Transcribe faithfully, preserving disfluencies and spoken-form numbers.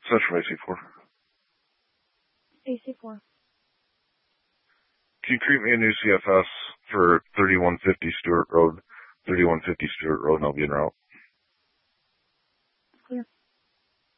Central A C four. A C four. Can you create me a new C F S for thirty-one fifty Stewart Road, thirty-one fifty Stewart Road, and I'll be en route. Clear.